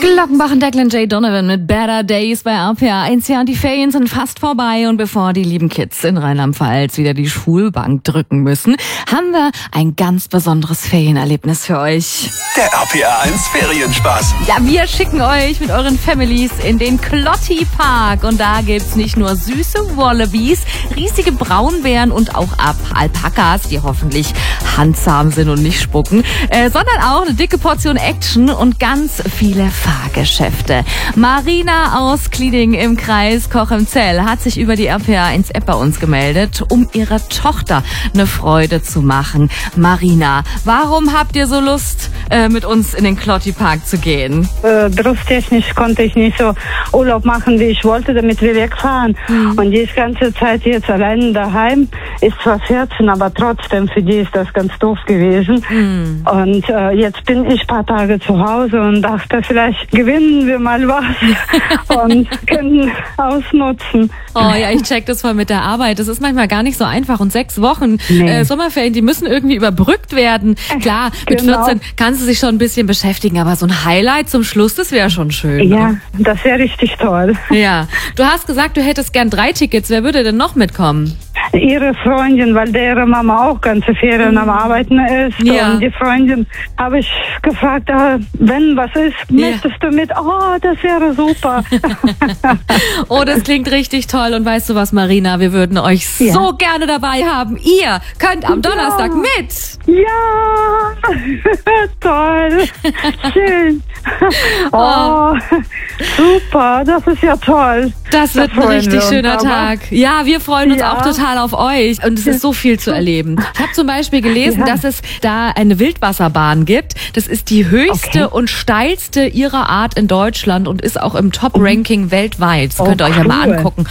Glockenbach und Declan J. Donovan mit Better Days bei RPA1. Ja, und die Ferien sind fast vorbei und bevor die lieben Kids in Rheinland-Pfalz wieder die Schulbank drücken müssen, haben wir ein ganz besonderes Ferienerlebnis für euch. Der RPA1 Ferienspaß. Ja, wir schicken euch mit euren Families in den Klotti Park und da gibt's nicht nur süße Wallabies, riesige Braunbären und auch Alpakas, die hoffentlich handzahm sind und nicht spucken, sondern auch eine dicke Portion Action und ganz viele Fahrgeschäfte. Marina aus Klieding im Kreis Cochem-Zell hat sich über die RPA1-App bei uns gemeldet, um ihrer Tochter eine Freude zu machen. Marina, warum habt ihr so Lust, mit uns in den Klotti Park zu gehen? Berufstechnisch konnte ich nicht so Urlaub machen, wie ich wollte, damit wir wegfahren. Und die ganze Zeit jetzt allein daheim ist zwar 14, aber trotzdem für die ist das ganz doof gewesen. Und jetzt bin ich ein paar Tage zu Hause und dachte, vielleicht gewinnen wir mal was und können ausnutzen. Oh ja, ich check das voll mit der Arbeit. Das ist manchmal gar nicht so einfach. Und 6 Wochen Sommerferien, die müssen irgendwie überbrückt werden. Klar, mit 14 kannst du sich schon ein bisschen beschäftigen, aber so ein Highlight zum Schluss, das wäre schon schön. Ja, ne? Das wäre richtig toll. Ja, du hast gesagt, du hättest gern 3 Tickets. Wer würde denn noch mitkommen? Ihre Freundin, weil deren Mama auch ganze Ferien am Arbeiten ist. Ja. Und die Freundin habe ich gefragt, wenn was ist, möchtest du mit? Oh, das wäre super. Oh, das klingt richtig toll. Und weißt du was, Marina, wir würden euch so gerne dabei haben. Ihr könnt am Donnerstag mit. Ja, toll, schön. Oh, super, das ist ja toll. Das wird ein richtig schöner Tag. Ja, wir freuen uns auch total auf euch. Und es ist so viel zu erleben. Ich habe zum Beispiel gelesen, dass es da eine Wildwasserbahn gibt. Das ist die höchste und steilste ihrer Art in Deutschland und ist auch im Top-Ranking weltweit. Das könnt ihr euch ja mal angucken.